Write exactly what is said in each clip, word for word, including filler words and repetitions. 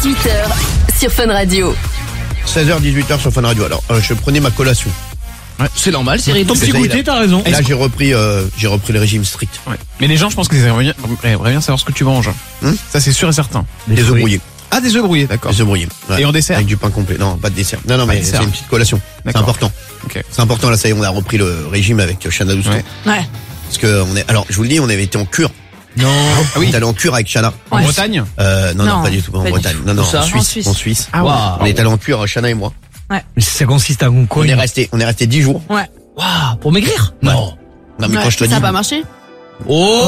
dix-huit heures sur Fun Radio. seize heures dix-huit heures sur Fun Radio. Alors, euh, je prenais ma collation. Ouais, c'est normal, Cyril. Ton petit goûter, t'as raison. Et là, j'ai repris, euh, j'ai repris le régime strict. Ouais. Mais les gens, je pense qu'ils aimeraient bien, aimeraient bien savoir ce que tu manges. Hum Ça, c'est sûr et certain. Des œufs brouillés. Ah, des œufs brouillés, d'accord. Des œufs brouillés. Ouais. Et en dessert? Avec du pain complet. Non, pas de dessert. Non, non, Pas mais de c'est dessert. une petite collation. C'est D'accord. important. Ok. C'est important, là, ça y est, on a repris le régime avec Chana Lousteau. Ouais. Ouais. Parce que on est, alors, je vous le dis, on avait été en cure. Non. Ah oui. On est allé en cure avec Chana. En Ouais. Bretagne? Euh, non, non, Non, pas du tout, pas en pas du Bretagne. tout. Non, non, Où ça en Suisse. En Suisse. En Suisse. Ah, Waouh. On est allé en cure, Chana et moi. Mais ça consiste à quoi? On est resté, on est resté dix jours. Ouais. Waouh, pour maigrir? Non. Non, mais Ouais. quand je te Ça dis. a pas marché? Oh,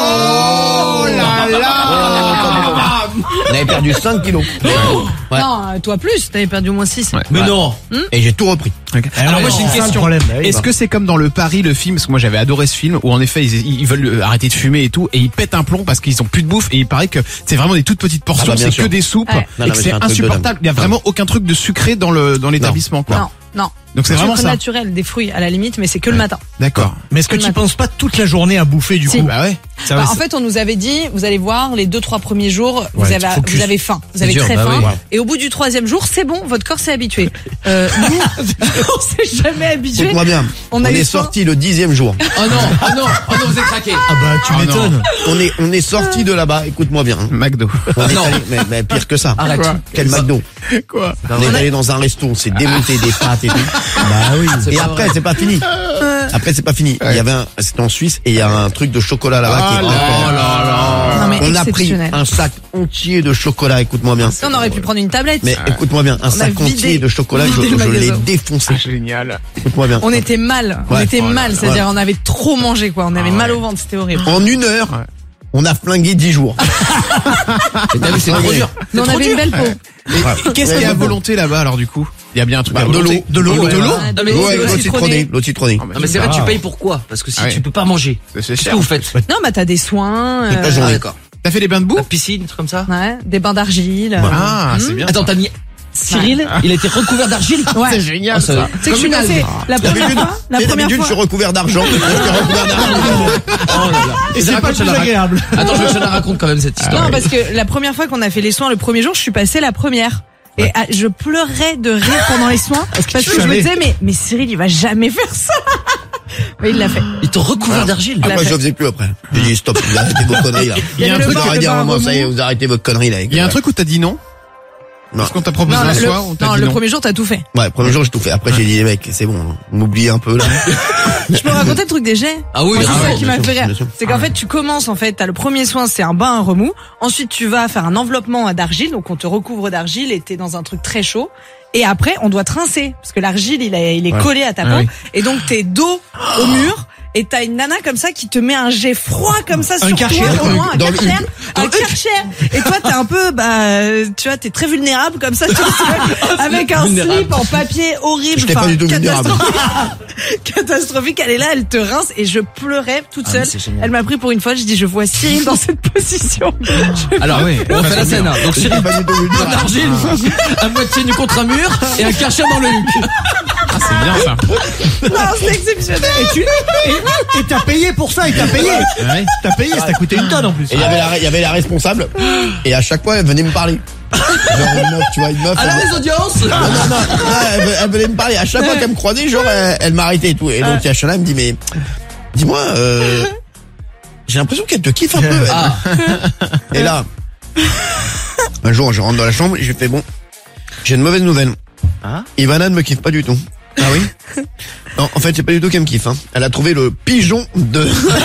Oh là là! On avait perdu cinq kilos. Ouais. Non, euh, toi plus, t'avais perdu au moins six. Ouais. Mais Ouais. non. Et j'ai tout repris. Alors, moi, j'ai une c'est ça le question. problème. Bah oui, Est-ce bah. que c'est comme dans le Paris, le film, parce que moi j'avais adoré ce film, où en effet ils, ils veulent euh, arrêter de fumer et tout, et ils pètent un plomb parce qu'ils ont plus de bouffe, et il paraît que c'est vraiment des toutes petites portions, Ah bah, bien c'est sûr. que des soupes, Ouais. Non, et non, que mais c'est c'est un truc de insupportable. dingue. Il y a vraiment aucun truc de sucré dans le dans l'établissement, quoi. Non, non. Donc c'est Je vraiment prends ça. naturel, des fruits à la limite, mais c'est que le matin. D'accord. Mais est-ce que tu penses pas toute la journée à bouffer du Si. coup? Bah ouais. Ça Bah, va, en c'est- fait, on nous avait dit, vous allez voir, les deux trois premiers jours, vous Ouais, avez, focus. vous avez faim, vous C'est avez dur, très bah faim, oui. et au bout du troisième jour, c'est bon, votre corps s'est habitué. Euh, nous, on s'est jamais habitué. Écoute-moi bien. On On, a eu est faim. sorti le dixième jour. Oh non, oh non, oh non, vous êtes craqué. Ah bah tu Oh non. m'étonnes. On est, on est sorti de là-bas. Écoute-moi bien. hein. McDo. On est allé, mais, mais pire que ça. Arrête. Quoi Quel McDo. Quoi? On est allé dans un resto, on s'est démonté des pâtes et tout. Bah oui. Et après, c'est pas fini. Après, c'est pas fini. Il y avait un, c'était en Suisse et il y a un truc de chocolat là-bas qui est Oh là incroyable. là là. Non, mais On a pris exceptionnel. un sac entier de chocolat. Écoute-moi bien. On aurait pu prendre une tablette. Mais écoute-moi bien, un a sac vidé- entier de chocolat, je, vidé le je l'ai magasin. défoncé. Ah, génial. Écoute-moi bien. On était mal, on Ouais. était Oh là mal, là. c'est-à-dire Ouais. on avait trop mangé quoi, on avait Ah mal ouais. au ventre, c'était horrible. En une heure, Ouais. on a flingué dix jours. T'as vu, c'est trop dur. Mais on avait une belle peau. Ouais. Qu'est-ce Ouais, qu'il y a à ouais. volonté là-bas alors du coup? Il y a bien un truc Bah, à de volonté. l'eau, de l'eau, ouais. de l'eau. Ouais, de Ouais, l'eau, ouais, de l'eau l'eau citronnée. citronnée, l'eau citronnée. Ah, bah, Non mais c'est vrai, Ah. tu payes pourquoi? Parce que si Ah oui. tu peux pas manger, C'est qu'est-ce cher. que vous faites? Non, bah t'as des soins, Toute la euh, journée. Ah d'accord. T'as fait des bains de boue? La piscine, des trucs comme ça. ouais, des bains d'argile. euh, Ah, c'est bien. Attends, t'as mis Cyril, il a été recouvert d'argile. Ouais. C'est génial Ah, ça- ça. C'est que je suis Comme une passée algue. la première D'habitude, fois, la tu sais, première d'habitude, je fois. suis recouvert d'argent. Je suis recouvert d'argent. Oh là là. Et c'est pas plus agréable. Attends, je veux que je la raconte quand même cette histoire. Non, parce que la première fois qu'on a fait les soins, le premier jour, je suis passée la première. Et ah, je pleurais de rire pendant les soins parce que, tu je me savais. disais mais mais Cyril il va jamais faire ça. Mais il l'a fait. Ils t'ont recouvert d'argile. l'a Moi, je fait. le faisais plus après. J'ai dit stop, vous arrêtez vos conneries là. Il y a un le truc bain, Vous le arrêtez bain un moment, ça y est, remous. vous arrêtez votre connerie là. Il y a un truc où t'as dit non? Non. Est-ce qu'on t'a proposé Non, un le, soir ou t'as non, dit le non? premier jour t'as tout fait. Ouais, le premier jour, j'ai tout fait. Après, j'ai dit, les mecs, c'est bon, on m'oublie un peu là. Je peux raconter le truc des jets. Ah oui, Moi, ah c'est ça ouais, qui bien m'a sûr, fait bien rire. sûr. C'est qu'en fait, tu commences, en fait, t'as le premier soin, c'est un bain à remous. Ensuite, tu vas faire un enveloppement d'argile, donc on te recouvre d'argile et t'es dans un truc très chaud. Et après, on doit te rincer, parce que l'argile, il est, il est Ouais. collé à ta peau. Ah oui. Et donc, t'es dos au mur. Et t'as une nana comme ça qui te met un jet froid comme ça sur Karcher, toi, au loin, un dans le Karcher, Hugues. un Karcher. Et toi, t'es un peu, bah, euh, tu vois, t'es très vulnérable comme ça, tu vois, avec un vulnérable. slip en papier horrible, J'étais pas du tout vulnérable. catastrophique. Catastrophique. Elle est là, elle te rince et je pleurais toute Ah, mais seule. c'est génial. Elle m'a pris pour une folle. Je dis, je vois Cyril dans cette position. Je- Alors, Ah oui, on ça, fait la c'est scène. bien. hein. Donc Cyril, Pas du tout bain vulnérable. d'argile, à moitié nu contre un mur et un karcher dans le huc. Ah, c'est bien ça. Non, c'est exceptionnel. Et tu et et t'as payé pour ça, et t'as payé. Ouais. T'as payé, ça t'a coûté une tonne en plus. Et il y avait la, il y avait la responsable. Et à chaque fois, elle venait me parler. Genre une meuf, tu vois, une meuf. Alors elle- les audiences. Non, non, non, non, elle, ve- elle venait me parler. À chaque fois qu'elle me croisait, genre, elle, elle m'arrêtait et tout. Et donc, Yachana, elle me dit, mais, dis-moi, euh, j'ai l'impression qu'elle te kiffe un peu. elle. Ah, Et là, un jour, je rentre dans la chambre et je fais, bon, j'ai une mauvaise nouvelle. Ah Ivana ne me kiffe pas du tout. Ah oui? Non, en fait, c'est pas du tout qu'elle me kiffe, hein. Elle a trouvé le pigeon de,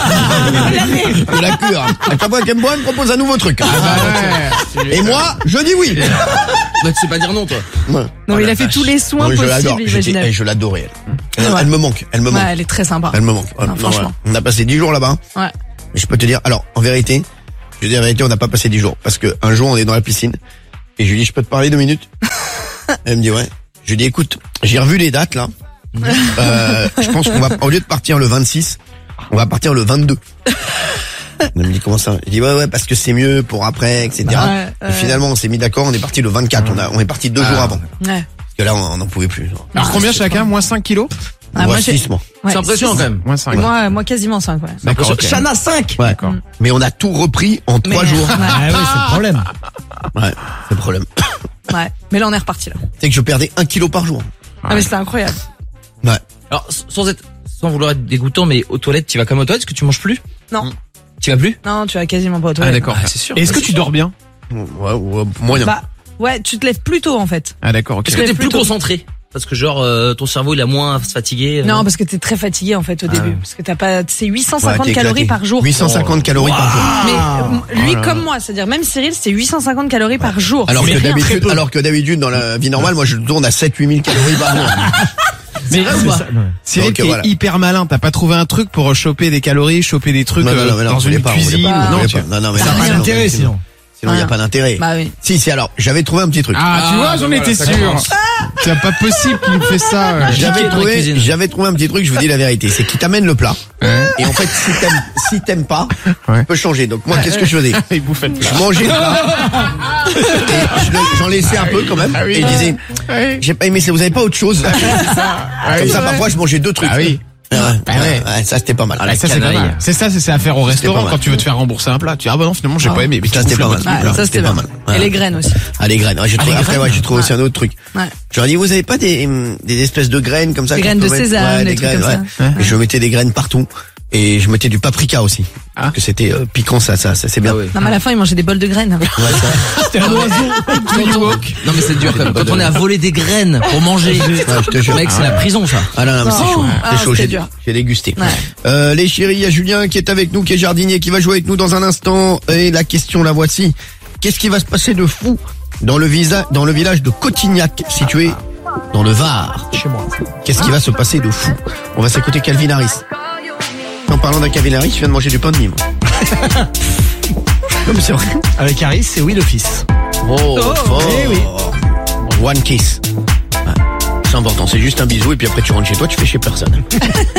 de la cure. À chaque fois qu'elle me voit, elle me propose un nouveau truc. Et moi, je dis oui. bah tu sais pas dire non toi. Ouais. Non, il a fait tous les soins Ouais, je l'adore. possibles, J'étais- imaginables. eh, Je l'adorais, elle. Elle, Ouais. elle me manque, elle me manque. Ouais, elle est très sympa. Elle me manque. Ouais, Non, non, franchement. ouais. On a passé dix jours là-bas. Ouais. Et je peux te dire, alors, en vérité, je veux dire la vérité, on n'a pas passé dix jours. Parce que un jour, on est dans la piscine. Et je lui dis, je peux te parler deux minutes? Elle me dit, ouais. Je lui dis, écoute, j'ai revu les dates, là. Euh, je pense qu'on va, au lieu de partir le vingt-six, on va partir le vingt-deux. Elle me dit, comment ça? Je dis, ouais, ouais, parce que c'est mieux pour après, et cetera. Ouais, Et ouais. finalement, on s'est mis d'accord, on est parti le vingt-quatre. On a, on est parti deux jours avant. Parce Ouais. que là, on n'en pouvait plus. genre. Alors combien chacun? Moins cinq kilos? Ah, Ouais, moi, j'ai- six, moi. Ouais, C'est impressionnant six. quand même. Moins cinq. Moi, moi, quasiment cinq, ouais. D'accord, ok. Chana cinq. Ouais. D'accord. Mais on a tout repris en trois Mais- jours. Ouais. Ah oui, c'est le problème. Ouais, c'est le problème. Ouais. Mais là, on est reparti là. C'est que je perdais un kilo par jour. Ah mais c'était incroyable. Ouais. Alors, sans être, sans vouloir être dégoûtant, mais aux toilettes, tu vas comme aux toilettes, est-ce que tu manges plus? Non. Tu vas plus? Non, tu vas quasiment pas au Ah toilette. d'accord. Ah, c'est sûr. Et est-ce que C'est tu sûr. dors bien? Ouais, ouais, moyen. Bah, ouais, tu te lèves plus tôt en fait. Ah d'accord, ok. Est-ce que t'es lèves plus plus tôt. concentré? Parce que genre, euh, ton cerveau, il a moins à se fatiguer. euh. Non, parce que t'es très fatigué en fait au début. Parce que t'as pas, c'est huit cent Ouais, cinquante t'es calories éclaté. par jour. huit cent cinquante calories par jour. Mais euh, lui Oh là comme là. moi, c'est-à-dire même Cyril, c'est huit cent cinquante calories par jour. Alors C'est que rien. d'habitude, alors que d'habitude, dans la vie normale, moi, je tourne à sept huit mille calories par jour. Mais C'est ça, ouais. Cyril, Donc, t'es voilà. hyper malin. T'as pas trouvé un truc pour choper des calories, choper des trucs Non, non, non, mais euh, non, dans on voulait une pas, on voulait cuisine? pas, on Non, voulait tu- pas. Non, non, mais Ça non, n'a pas sinon, d'intérêt, sinon. Sinon, il n'y a Ah. pas d'intérêt. Bah oui. Si, si, alors, j'avais trouvé un petit truc. Ah, tu vois, j'en étais sûr. C'est pas possible qu'il me fait ça. euh. J'avais dans la trouvé, cuisine. j'avais trouvé un petit truc, je vous dis la vérité, c'est qu'il t'amène le plat. Ouais. Et en fait, si t'aimes, si t'aimes pas, Ouais. tu peux changer. Donc moi, qu'est-ce que je faisais? Il bouffait le plat. Je mangeais le plat. Et je le- j'en laissais un peu quand même. Ah oui. Et je disais, Ouais. j'ai pas aimé ça, vous avez pas autre chose? Comme ça, parfois, je mangeais deux trucs. Ah oui. Ouais, Ah ouais. ouais, ouais, ça c'était pas mal. Ah, ça, c'est pas canaille. mal. C'est ça, c'est c'est à faire au restaurant pas mal. quand tu veux te faire rembourser un plat. Tu dis, ah bah non, finalement, j'ai pas aimé. Mais Ça, tu c'était bouffes pas le mal. plat. Ouais, ça c'était pas pas mal. mal. Ouais. Et les graines aussi. Ah, les graines. Ouais, j'ai trouvé, les après, graines. ouais, j'ai trouvé aussi un autre truc. Ouais. Je leur dis, vous avez pas des, hum, des espèces de graines comme ça? Des qu'on graines peut de mettre- sésame, ouais, des des trucs graines, comme ouais. Et je mettais des graines partout. Et je mettais du paprika aussi. Ah. Parce que c'était euh, piquant, ça, ça, ça c'est bien. Ah ouais. Non mais à la fin, il mangeait des bols de graines. Ouais, ça- T'es un oiseau. Do you walk? Non, mais c'est dur quand même. Quand on est à voler des graines pour manger. Ouais, je te jure. Mec, c'est la prison, ça. Ah non, non, mais c'est Non. chaud. Ah, C'est chaud, c'était j'ai dur. j'ai dégusté. Ouais. Euh, les chéris, il y a Julien qui est avec nous, qui est jardinier, qui va jouer avec nous dans un instant. Et la question, la voici. Qu'est-ce qui va se passer de fou dans le, visa, dans le village de Cotignac, situé dans le Var? Chez moi. Qu'est-ce qui va se passer de fou? On va s'écouter Calvin Harris. En parlant d'un Calvin Harris, je viens de manger du pain de mie, moi. Non, mais c'est vrai. Avec Harris, c'est oui l'office. Oh, oh. eh oui. One kiss. Ouais. C'est important, c'est juste un bisou et puis après tu rentres chez toi, tu fais chez personne.